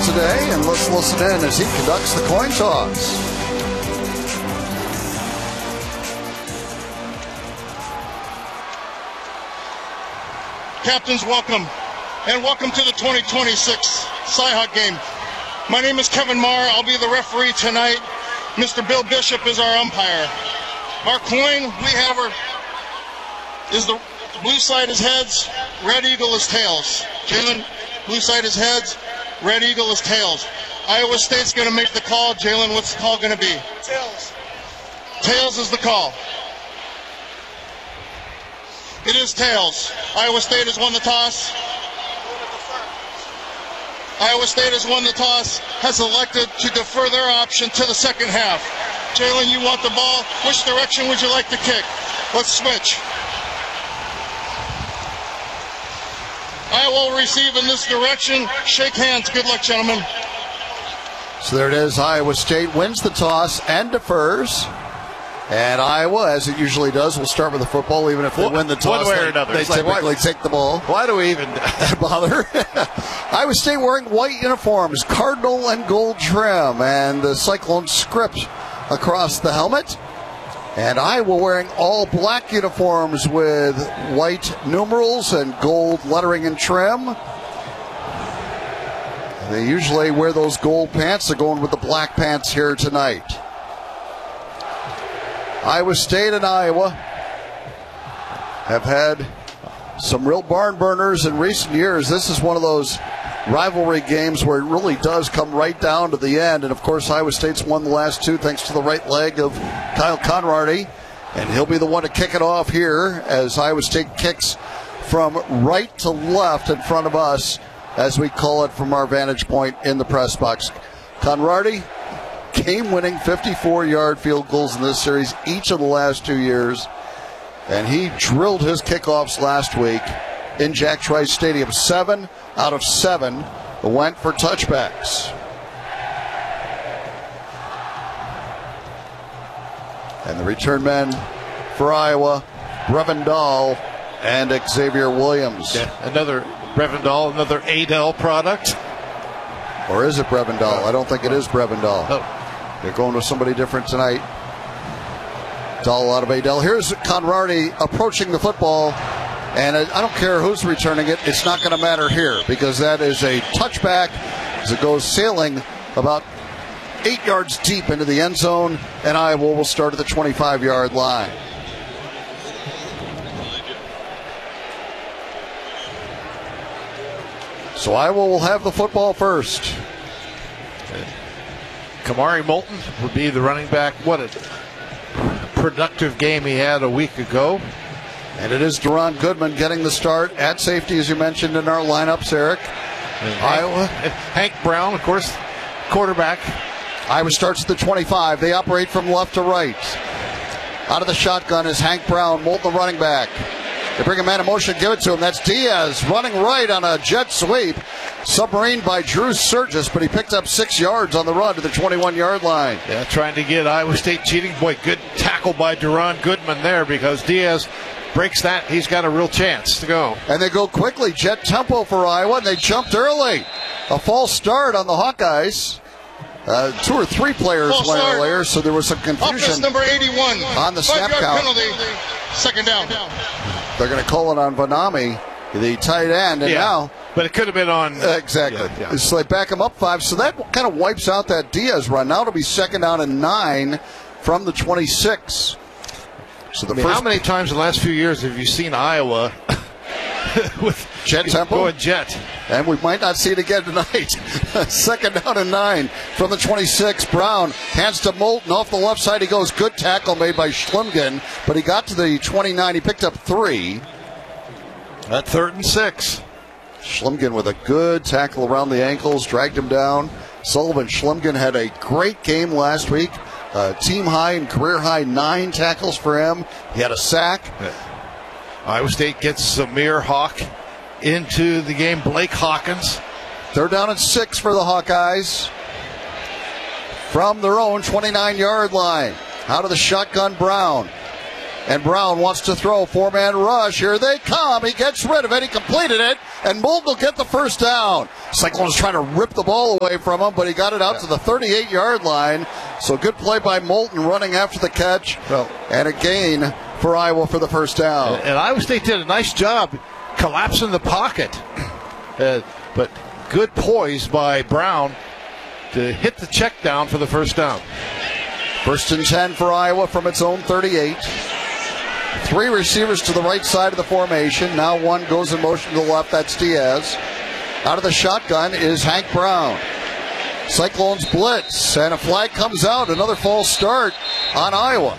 today, and let's listen in as he conducts the coin toss. Captains, welcome, and welcome to the 2026 Cy-Hawk game. My name is Kevin Marr. I'll be the referee tonight. Mr. Bill Bishop is our umpire. Our coin is the blue side is heads, red eagle is tails. Jalen, blue side is heads, red eagle is tails. Iowa State's going to make the call. Jalen, what's the call going to be? Tails. Tails is the call. It is tails. Iowa State has won the toss. Iowa State has won the toss, has elected to defer their option to the second half. Jalen, you want the ball. Which direction would you like to kick? Let's switch. Iowa will receive in this direction. Shake hands. Good luck, gentlemen. So there it is. Iowa State wins the toss and defers. And Iowa, as it usually does, will start with the football, even if they win the toss. One way or another. They typically take the ball. Why do we even bother? Iowa State wearing white uniforms, cardinal and gold trim, and the Cyclone script across the helmet. And Iowa wearing all black uniforms with white numerals and gold lettering and trim. They usually wear those gold pants. They're going with the black pants here tonight. Iowa State and Iowa have had some real barn burners in recent years. This is one of those rivalry games where it really does come right down to the end. And, of course, Iowa State's won the last two thanks to the right leg of Kyle Conrady. And he'll be the one to kick it off here as Iowa State kicks from right to left in front of us, as we call it from our vantage point in the press box. Conrady, game-winning 54-yard field goals in this series each of the last 2 years. And he drilled his kickoffs last week in Jack Trice Stadium. 7 out of 7 went for touchbacks. And the return men for Iowa, Brevin and Xavier Williams. Yeah, another Brevin, another Adel product. Or is it Brevin? I don't think it is Brevin. Oh. They're going with somebody different tonight. Dahl out of Adel. Here's Conrady approaching the football. And I don't care who's returning it. It's not going to matter here because that is a touchback as it goes sailing about 8 yards deep into the end zone. And Iowa will start at the 25-yard line. So Iowa will have the football first. Kamari Moulton would be the running back. What a productive game he had a week ago. And it is Deron Goodman getting the start at safety, as you mentioned in our lineups, Eric. Iowa. Hank Brown, of course, quarterback. Iowa starts at the 25. They operate from left to right. Out of the shotgun is Hank Brown, Moulton the running back. They bring a man in motion, give it to him. That's Diaz running right on a jet sweep. Submarine by Drew Surgis, but he picked up 6 yards on the run to the 21-yard line. Yeah, trying to get Iowa State cheating. Boy, good tackle by Deron Goodman there because Diaz breaks that. He's got a real chance to go. And they go quickly. Jet tempo for Iowa, and they jumped early. A false start on the Hawkeyes. 2 or 3 players went earlier, so there was some confusion. Offense number 81 on the snap count. Penalty. Second down. They're going to call it on Vanami, the tight end, and now. But it could have been on. Exactly. Yeah. So they back him up 5. So that kind of wipes out that Diaz run. Now it'll be second down and 9 from the 26. So how many times in the last few years have you seen Iowa with jet tempo? Going jet. And we might not see it again tonight. Second down and 9 from the 26. Brown hands to Moulton off the left side. He goes. Good tackle made by Schlimgen, but he got to the 29. He picked up 3. At 3rd and 6. Schlimgen with a good tackle around the ankles, dragged him down. Sullivan Schlimgen had a great game last week. Team high and career high 9 tackles for him. He had a sack. Iowa State gets Zamir Hawk into the game. Blake Hawkins. 3rd down and 6 for the Hawkeyes. From their own 29-yard line. Out of the shotgun, Brown. And Brown wants to throw. 4-man rush. Here they come. He gets rid of it. He completed it and Moulton will get the first down. Cyclones trying to rip the ball away from him, but he got it out to the 38-yard line. So good play by Moulton running after the catch, and a gain for Iowa for the first down. And Iowa State did a nice job collapsing the pocket, but good poise by Brown to hit the check down for the first down. 1st and 10 for Iowa from its own 38. 3 receivers to the right side of the formation. Now one goes in motion to the left. That's Diaz. Out of the shotgun is Hank Brown. Cyclones blitz, and a flag comes out. Another false start on Iowa.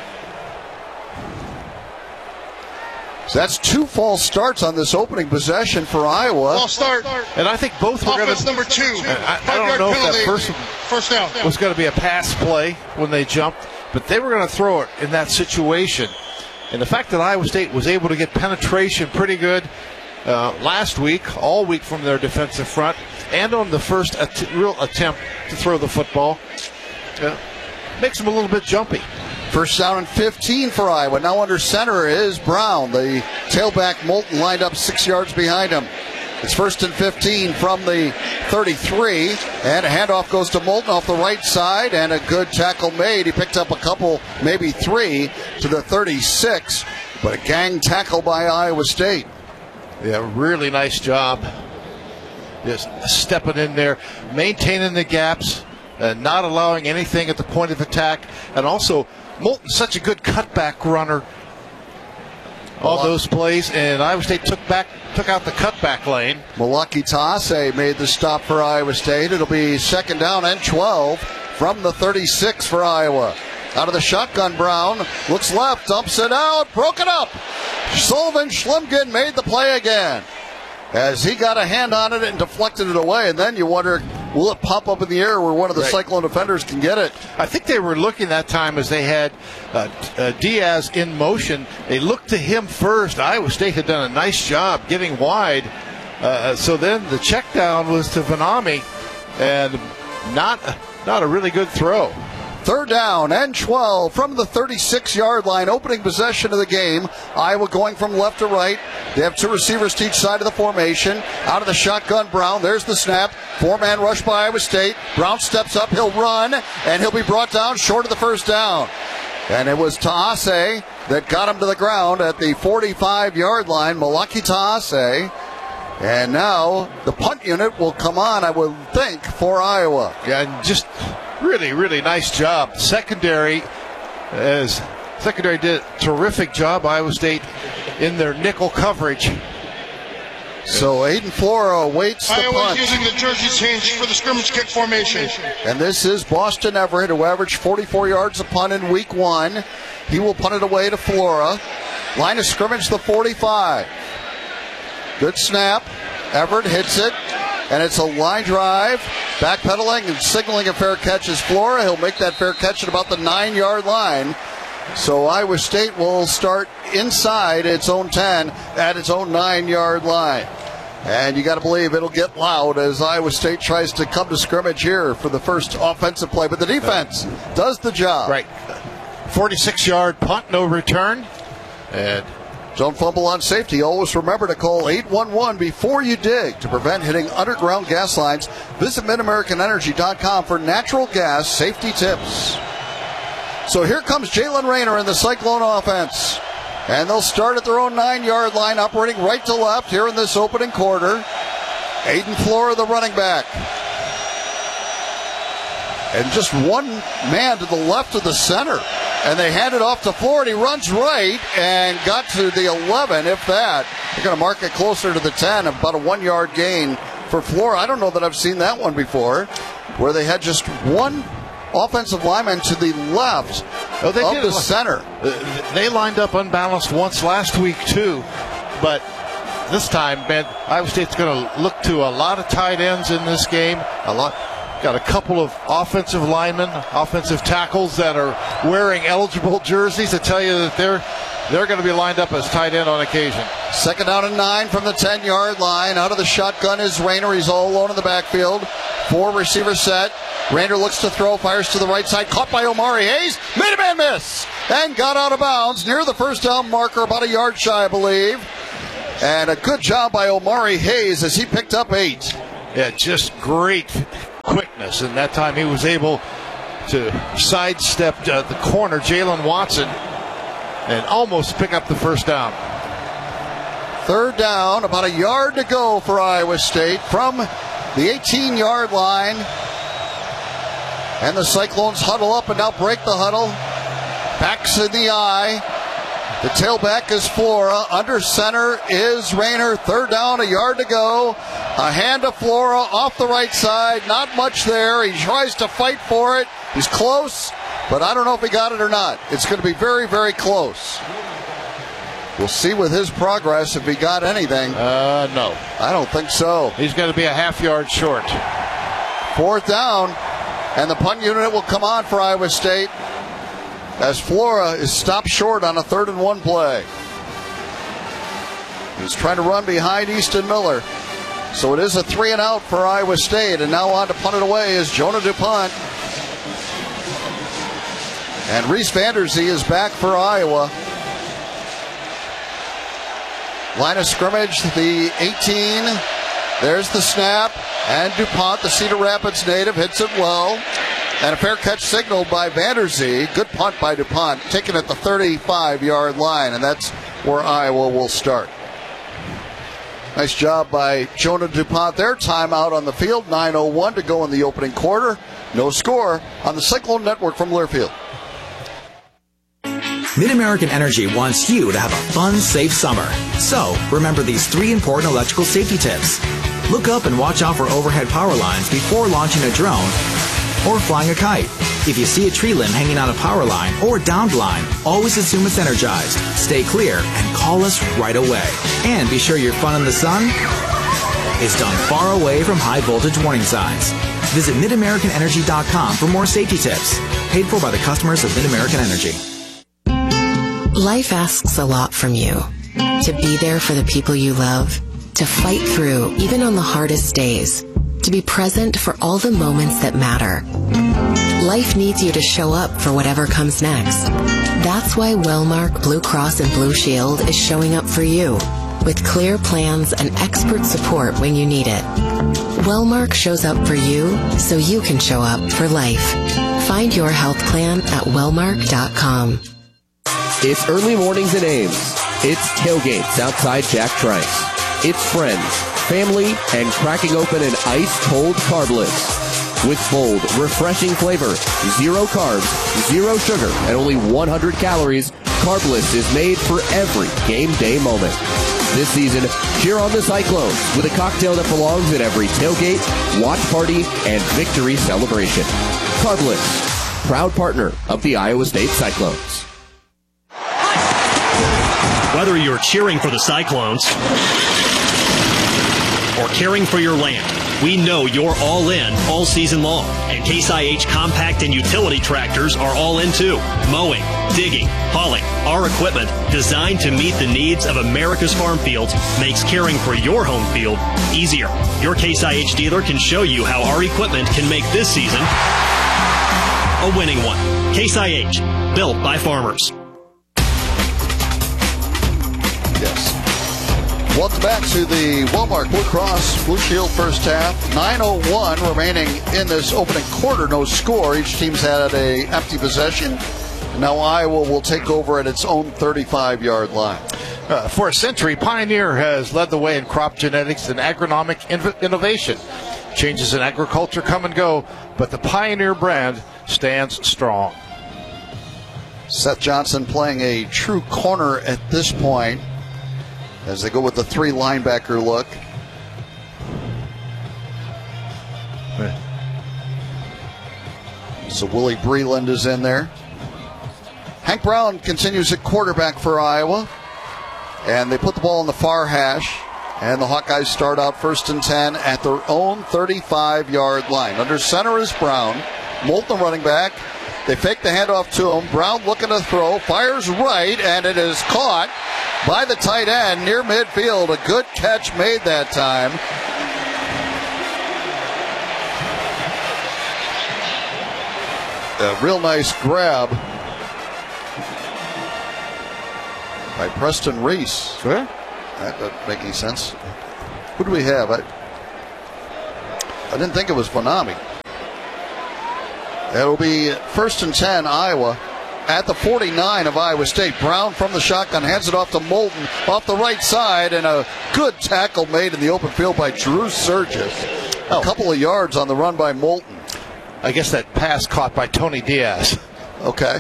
So that's 2 false starts on this opening possession for Iowa. False start. And I think both were going to. Offense number 2. I don't know if that first down was going to be a pass play when they jumped, but they were going to throw it in that situation. And the fact that Iowa State was able to get penetration pretty good last week, all week from their defensive front, and on the first real attempt to throw the football, makes them a little bit jumpy. First down and 15 for Iowa. Now under center is Brown. The tailback Moulton lined up 6 yards behind him. It's 1st and 15 from the 33, and a handoff goes to Moulton off the right side, and a good tackle made. He picked up a couple, maybe 3, to the 36, but a gang tackle by Iowa State. Yeah, really nice job. Just stepping in there, maintaining the gaps, not allowing anything at the point of attack, and also Moulton's such a good cutback runner on those plays, and Iowa State took out the cutback lane. Malaki Taase made the stop for Iowa State. It'll be 2nd down and 12 from the 36 for Iowa. Out of the shotgun, Brown looks left, dumps it out, broke it up. Sullivan Schlimgen made the play again as he got a hand on it and deflected it away. And then you wonder, will it pop up in the air where one of the Cyclone defenders can get it? I think they were looking that time as they had Diaz in motion. They looked to him first. Iowa State had done a nice job getting wide. So then the check down was to Vanami, and not a really good throw. 3rd down and 12 from the 36-yard line. Opening possession of the game. Iowa going from left to right. They have 2 receivers to each side of the formation. Out of the shotgun, Brown. There's the snap. 4-man rush by Iowa State. Brown steps up. He'll run, and he'll be brought down short of the first down. And it was Taase that got him to the ground at the 45-yard line. Malaki Taase. And now the punt unit will come on, I would think, for Iowa. Yeah, and just really, really nice job. Secondary did a terrific job, Iowa State, in their nickel coverage. So Aiden Flora waits the Iowa's punt. using the jersey change for the scrimmage kick formation. And this is Boston Everett, who averaged 44 yards a punt in week 1. He will punt it away to Flora. Line of scrimmage, the 45. Good snap. Everett hits it. And it's a line drive. Backpedaling and signaling a fair catch is Flora. He'll make that fair catch at about the 9-yard line. So Iowa State will start inside its own 10 at its own 9-yard line. And you got to believe it'll get loud as Iowa State tries to come to scrimmage here for the first offensive play. But the defense does the job. Right. 46-yard punt, no return. And don't fumble on safety. Always remember to call 811 before you dig to prevent hitting underground gas lines. Visit MidAmericanEnergy.com for natural gas safety tips. So here comes Jalen Rayner in the Cyclone offense. And they'll start at their own 9-yard line, operating right to left here in this opening quarter. Aiden Flora, the running back. And just one man to the left of the center. And they hand it off to Flora. He runs right and got to the 11, if that. They're going to mark it closer to the 10, about a 1-yard gain for Flora. I don't know that I've seen that one before, where they had just one offensive lineman to the left of the center. They lined up unbalanced once last week, too. But this time, man, Iowa State's going to look to a lot of tight ends in this game. Got a couple of offensive linemen, offensive tackles that are wearing eligible jerseys to tell you that they're going to be lined up as tight end on occasion. 2nd down and 9 from the 10-yard line. Out of the shotgun is Rayner. He's all alone in the backfield. 4 receivers set. Rayner looks to throw, fires to the right side. Caught by Omari Hayes. Made a man miss. And got out of bounds near the first down marker, about a yard shy, I believe. And a good job by Omari Hayes as he picked up 8. Yeah, just great quickness. And that time he was able to sidestep the corner, Jalen Watson, and almost pick up the first down. 3rd down, about a yard to go for Iowa State from the 18-yard line. And the Cyclones huddle up and now break the huddle. Backs in the eye. The tailback is Flora. Under center is Rayner. 3rd down, a yard to go. A hand to Flora off the right side. Not much there. He tries to fight for it. He's close, but I don't know if he got it or not. It's going to be very, very close. We'll see with his progress if he got anything. No. I don't think so. He's going to be a half yard short. 4th down, and the punt unit will come on for Iowa State as Flora is stopped short on a 3rd and 1 play. He's trying to run behind Easton Miller. So it is a 3 and out for Iowa State, and now on to punt it away is Jonah DuPont. And Reese Vanderzee is back for Iowa. Line of scrimmage, the 18. There's the snap. And DuPont, the Cedar Rapids native, hits it well. And a fair catch signaled by Vanderzee. Good punt by DuPont, taken at the 35-yard line. And that's where Iowa will start. Nice job by Jonah DuPont there. Timeout on the field. 9:01 to go in the opening quarter. No score on the Cyclone Network from Learfield. MidAmerican Energy wants you to have a fun, safe summer. So, remember these 3 important electrical safety tips. Look up and watch out for overhead power lines before launching a drone or flying a kite. If you see a tree limb hanging on a power line or downed line, always assume it's energized. Stay clear and call us right away. And be sure your fun in the sun is done far away from high voltage warning signs. Visit MidAmericanEnergy.com for more safety tips. Paid for by the customers of MidAmerican Energy. Life asks a lot from you. To be there for the people you love, to fight through even on the hardest days, to be present for all the moments that matter. Life needs you to show up for whatever comes next. That's why Wellmark Blue Cross and Blue Shield is showing up for you, with clear plans and expert support when you need it. Wellmark shows up for you so you can show up for life. Find your health plan at wellmark.com. It's early mornings in Ames. It's tailgates outside Jack Trice. It's friends, family, and cracking open an ice-cold Carbliss. With bold, refreshing flavor, 0 carbs, 0 sugar, and only 100 calories, Carbliss is made for every game day moment. This season, cheer on the Cyclones with a cocktail that belongs at every tailgate, watch party, and victory celebration. Carbliss, proud partner of the Iowa State Cyclones. Whether you're cheering for the Cyclones or caring for your land, we know you're all in all season long. And Case IH compact and utility tractors are all in too. Mowing, digging, hauling, our equipment designed to meet the needs of America's farm fields makes caring for your home field easier. Your Case IH dealer can show you how our equipment can make this season a winning one. Case IH, built by farmers. Yes. Welcome back to the Wellmark Blue Cross Blue Shield first half. 9:01 remaining in this opening quarter. No score. Each team's had a empty possession. Now Iowa will take over at its own 35-yard line. For a century, Pioneer has led the way in crop genetics and agronomic innovation. Changes in agriculture come and go, but the Pioneer brand stands strong. Seth Johnson playing a true corner at this point as they go with the 3 linebacker look. So Willie Breland is in there. Hank Brown continues at quarterback for Iowa. And they put the ball in the far hash. And the Hawkeyes start out 1st and 10 at their own 35-yard line. Under center is Brown. Moulton running back. They fake the handoff to him. Brown looking to throw. Fires right, and it is caught by the tight end near midfield. A good catch made that time. A real nice grab by Preston Reese. Sure. That doesn't make any sense. Who do we have? I didn't think it was Bonami. It'll be 1st and 10, Iowa, at the 49 of Iowa State. Brown from the shotgun hands it off to Moulton off the right side, and a good tackle made in the open field by Drew Surgis. A couple of yards on the run by Moulton. I guess that pass caught by Tony Diaz. Okay.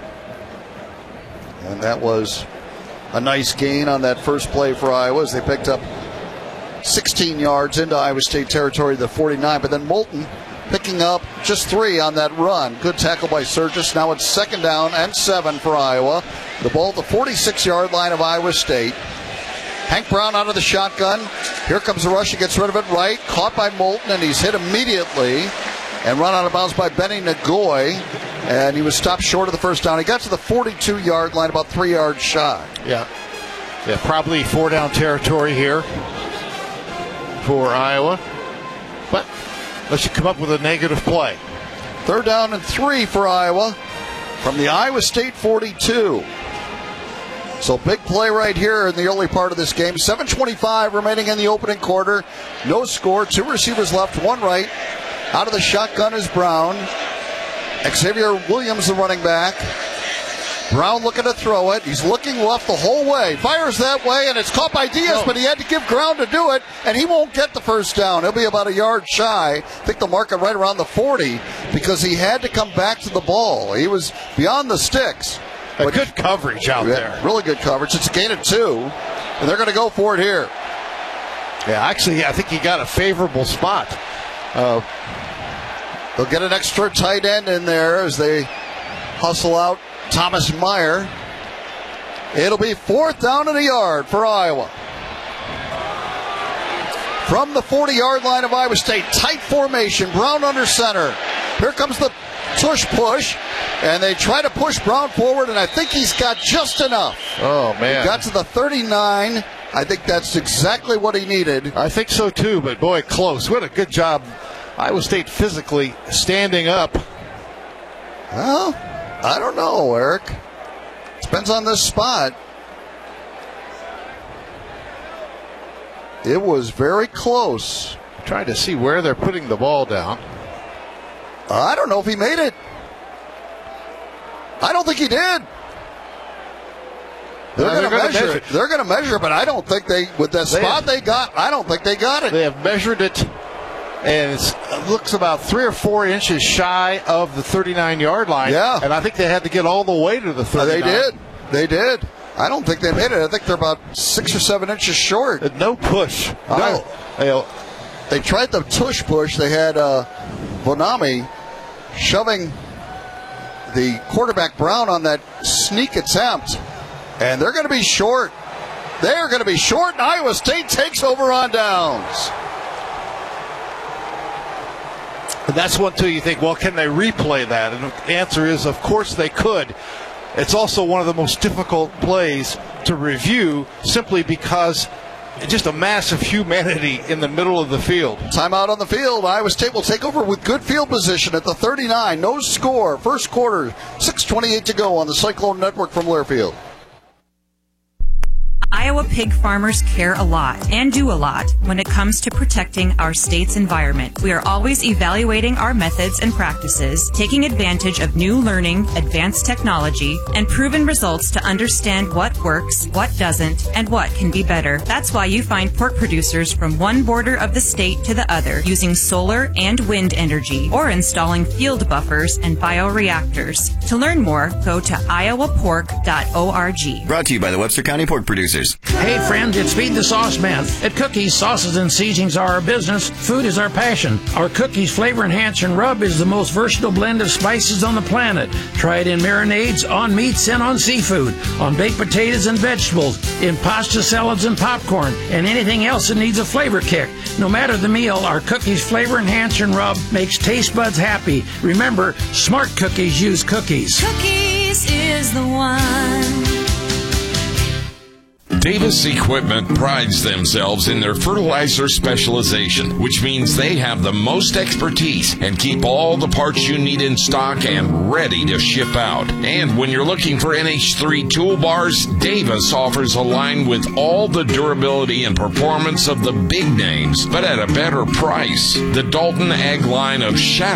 And that was a nice gain on that first play for Iowa as they picked up 16 yards into Iowa State territory, the 49. But then Moulton picking up just 3 on that run. Good tackle by Surgis. Now it's 2nd down and 7 for Iowa. The ball at the 46-yard line of Iowa State. Hank Brown out of the shotgun. Here comes the rush. He gets rid of it right. Caught by Moulton, and he's hit immediately and run out of bounds by Benny Nagoy. And he was stopped short of the first down. He got to the 42-yard line, about 3 yards shy. Yeah, probably 4-down territory here for Iowa. But let's you come up with a negative play. 3rd down and 3 for Iowa from the Iowa State 42. So big play right here in the early part of this game. 7:25 remaining in the opening quarter. No score. 2 receivers left, 1 right. Out of the shotgun is Brown. Xavier Williams, the running back. Brown looking to throw it. He's looking left the whole way. Fires that way, and it's caught by Diaz, but he had to give ground to do it, and he won't get the first down. He'll be about a yard shy. I think they'll mark it right around the 40 because he had to come back to the ball. He was beyond the sticks. But good coverage out there. Really good coverage. It's a gain of 2, and they're going to go for it here. Yeah, actually, I think he got a favorable spot. They'll get an extra tight end in there as they hustle out Thomas Meyer. It'll be 4th down and a yard for Iowa. From the 40-yard line of Iowa State, tight formation, Brown under center. Here comes the tush push, and they try to push Brown forward, and I think he's got just enough. Oh, man. He got to the 39. I think that's exactly what he needed. I think so, too, but, boy, close. What a good job. Iowa State physically standing up. Well, I don't know, Eric. Depends on this spot. It was very close. Trying to see where they're putting the ball down. I don't know if he made it. I don't think he did. They're going to measure it. They're going to measure it, but I don't think with that spot they got, I don't think they got it. They have measured it, and it looks about 3 or 4 inches shy of the 39-yard line. Yeah. And I think they had to get all the way to the 39. They did. I don't think they made it. I think they're about 6 or 7 inches short. No push. No. They tried the tush push. They had Bonami shoving the quarterback Brown on that sneak attempt. And they're going to be short. They're going to be short, and Iowa State takes over on downs. And that's one, too, you think, well, can they replay that? And the answer is, of course they could. It's also one of the most difficult plays to review simply because just a mass of humanity in the middle of the field. Timeout on the field. Iowa State will take over with good field position at the 39. No score. First quarter, 6:28 to go on the Cyclone Network from Learfield. Iowa pig farmers care a lot and do a lot when it comes to protecting our state's environment. We are always evaluating our methods and practices, taking advantage of new learning, advanced technology, and proven results to understand what works, what doesn't, and what can be better. That's why you find pork producers from one border of the state to the other using solar and wind energy or installing field buffers and bioreactors. To learn more, go to iowapork.org. Brought to you by the Webster County Pork Producers. Hey friends, it's Feed the Sauce Man. At Cookies, sauces and seasonings are our business. Food is our passion. Our Cookies Flavor Enhancer and Rub is the most versatile blend of spices on the planet. Try it in marinades, on meats, and on seafood, on baked potatoes and vegetables, in pasta, salads, and popcorn, and anything else that needs a flavor kick. No matter the meal, our Cookies Flavor Enhancer and Rub makes taste buds happy. Remember, smart cookies use cookies. Cookies is the one. Davis Equipment prides themselves in their fertilizer specialization, which means they have the most expertise and keep all the parts you need in stock and ready to ship out. And when you're looking for NH3 toolbars, Davis offers a line with all the durability and performance of the big names, but at a better price. The Dalton Ag line of